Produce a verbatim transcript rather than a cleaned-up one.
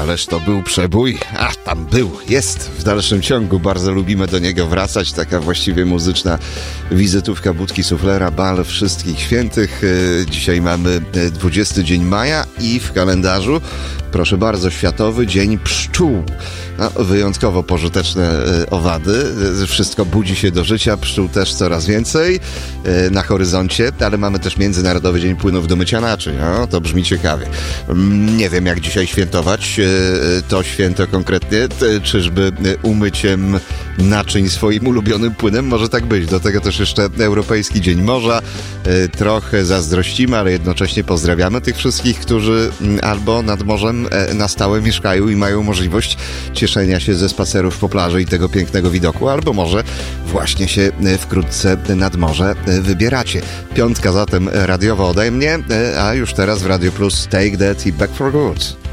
ależ to był przebój. A, tam był, jest w dalszym ciągu. Bardzo lubimy do niego wracać. Taka właściwie muzyczna wizytówka Budki Suflera, bal wszystkich świętych. Dzisiaj mamy dwudziesty dzień maja i w kalendarzu, proszę bardzo, Światowy Dzień Pszczół. No, wyjątkowo pożyteczne owady. Wszystko budzi się do życia. Pszczół też coraz więcej na horyzoncie, ale mamy też Międzynarodowy Dzień Płynów do mycia naczyń. No, to brzmi ciekawie. Nie wiem, jak dzisiaj świętować to święto konkretnie. Czyżby umyciem naczyń swoim ulubionym płynem? Może tak być. Do tego też jeszcze Europejski Dzień Morza. Trochę zazdrościmy, ale jednocześnie pozdrawiamy tych wszystkich, którzy albo nad morzem na stałe mieszkają i mają możliwość cieszenia się ze spacerów po plaży i tego pięknego widoku, albo może właśnie się wkrótce nad morze wybieracie. Piątka zatem radiowa ode mnie, a już teraz w Radio Plus Take That i Back for Good.